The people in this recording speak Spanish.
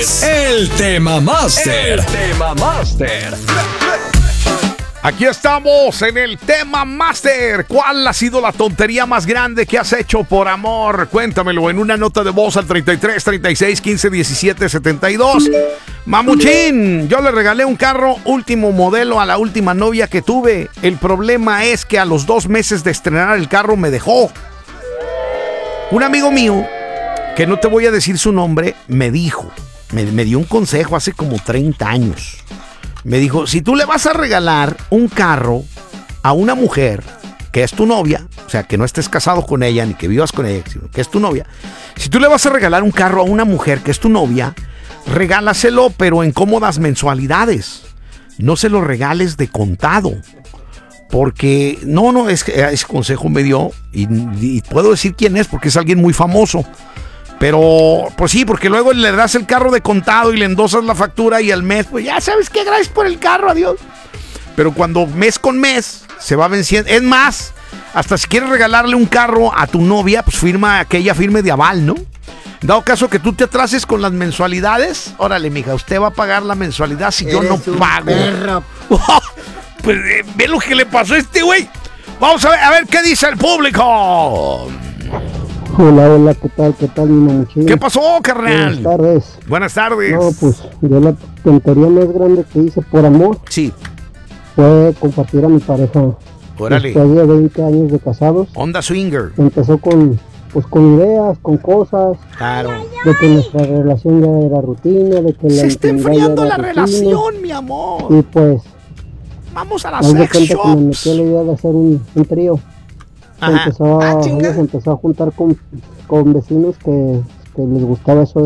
es el Tema Master. El Tema Master. Aquí estamos en el Tema Master. ¿Cuál ha sido la tontería más grande que has hecho por amor? Cuéntamelo en una nota de voz al 33 36 15 17 72. Mamuchín, yo le regalé un carro último modelo a la última novia que tuve. El problema es que a los 2 meses de estrenar el carro me dejó. Un amigo mío, que no te voy a decir su nombre, me dijo, me dio un consejo hace como 30 años. Me dijo, si tú le vas a regalar un carro a una mujer que es tu novia, o sea, que no estés casado con ella ni que vivas con ella, sino que es tu novia. Si tú le vas a regalar un carro a una mujer que es tu novia, regálaselo, pero en cómodas mensualidades. No se lo regales de contado. Porque, no, es que ese consejo me dio, y puedo decir quién es, porque es alguien muy famoso. Pero, pues sí, porque luego le das el carro de contado y le endosas la factura y al mes, pues ya sabes qué, gracias por el carro, adiós. Pero cuando mes con mes se va venciendo, es más, hasta si quieres regalarle un carro a tu novia, pues que ella firme de aval, ¿no? Dado caso que tú te atrases con las mensualidades, órale, mija, usted va a pagar la mensualidad si yo no pago. Pues ve lo que le pasó a este güey. Vamos a ver qué dice el público. Hola, ¿qué tal, mi mamuchín? ¿Qué pasó, carnal? Buenas tardes. Buenas tardes. No, pues, yo la tontería más grande que hice por amor sí, fue compartir a mi pareja. Órale. Después de 20 años de casados. Onda swinger. Empezó con ideas, con cosas. Claro. De que nuestra relación ya era rutina, de que Se está enfriando la rutina, relación, mi amor. Y pues, vamos a la me di sex cuenta que me shops. metió la idea de hacer un trío. Ajá. Se empezó a juntar con vecinos que les gustaba eso